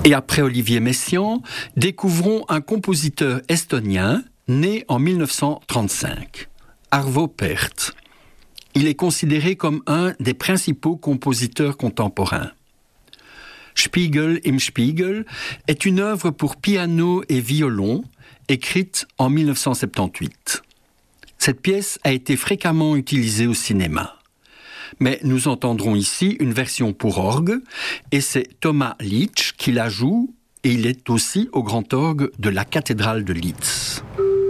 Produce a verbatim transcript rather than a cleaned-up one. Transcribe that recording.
Et après Olivier Messiaen, découvrons un compositeur estonien né en mille neuf cent trente-cinq, Arvo Pärt. Il est considéré comme un des principaux compositeurs contemporains. Spiegel im Spiegel est une œuvre pour piano et violon, écrite en mille neuf cent soixante-dix-huit. Cette pièce a été fréquemment utilisée au cinéma. Mais nous entendrons ici une version pour orgue, et c'est Thomas Leech qui la joue, et il est aussi au grand orgue de la cathédrale de Leeds.